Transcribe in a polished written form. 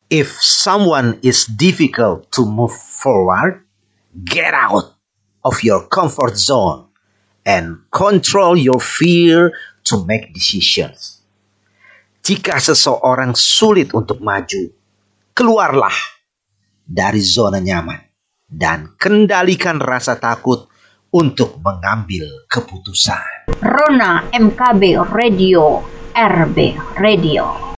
If someone is difficult to move forward, get out of your comfort zone and control your fear to make decisions. Jika seseorang sulit untuk maju, keluarlah dari zona nyaman dan kendalikan rasa takut untuk mengambil keputusan. Rona MKB Radio, RB Radio.